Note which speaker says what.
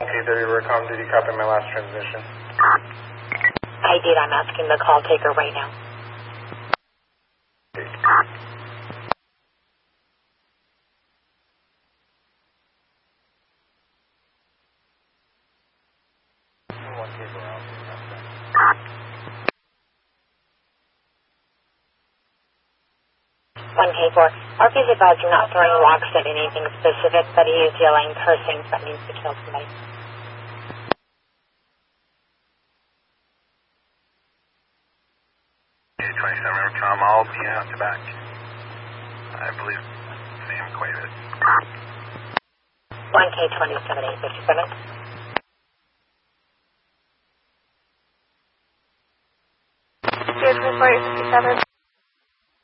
Speaker 1: K30 did you copy my last transmission?
Speaker 2: I did. I'm asking the call taker right now. One K4. RP's advised you're not throwing rocks at anything specific, but he is yelling, cursing, threatening to kill somebody.
Speaker 3: 27 Tom, I'll be out to back. I believe Sam Quavis.
Speaker 2: 1K27 857.
Speaker 4: Good, 857.